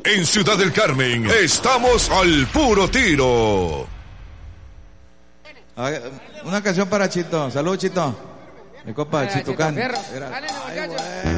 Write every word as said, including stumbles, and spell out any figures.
En Ciudad del Carmen, estamos al puro tiro. Una canción para Chito. Salud, Chito. Mi compa, Chito Can. Dale, muchachos.